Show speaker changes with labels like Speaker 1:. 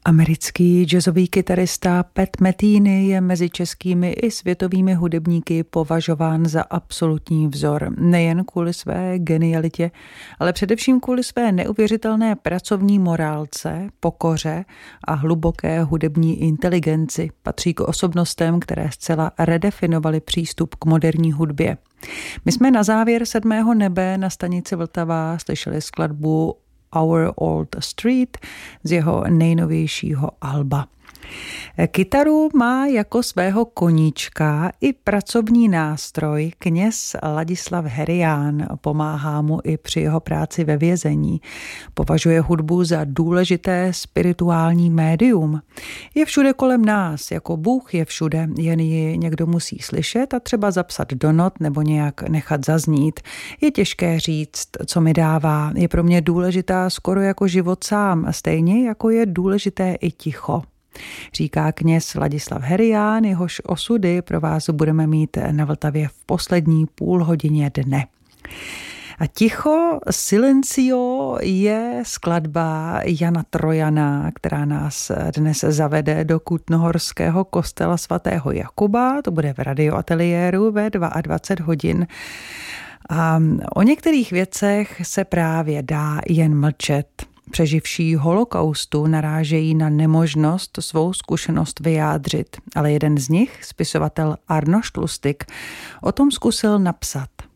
Speaker 1: Americký jazzový kytarista Pat Metheny je mezi českými i světovými hudebníky považován za absolutní vzor. Nejen kvůli své genialitě, ale především kvůli své neuvěřitelné pracovní morálce, pokoře a hluboké hudební inteligenci. Patří k osobnostem, které zcela redefinovaly přístup k moderní hudbě. My jsme na závěr 7. nebe na stanici Vltava slyšeli skladbu Our Old Street z jeho nejnovějšího alba. Kytaru má jako svého koníčka i pracovní nástroj kněz Ladislav Herián. Pomáhá mu i při jeho práci ve vězení. Považuje hudbu za důležité spirituální médium. Je všude kolem nás, jako Bůh je všude, jen ji někdo musí slyšet a třeba zapsat do not nebo nějak nechat zaznít. Je těžké říct, co mi dává. Je pro mě důležitá skoro jako život sám, stejně jako je důležité i ticho. Říká kněz Ladislav Herián, jehož osudy pro vás budeme mít na Vltavě v poslední půlhodině dne. A ticho, silencio je skladba Jana Trojana, která nás dnes zavede do Kutnohorského kostela svatého Jakuba. To bude v radioateliéru ve 22 hodin. A o některých věcech se právě dá jen mlčet. Přeživší holokaustu narážejí na nemožnost svou zkušenost vyjádřit, ale jeden z nich, spisovatel Arnošt Lustig, o tom zkusil napsat.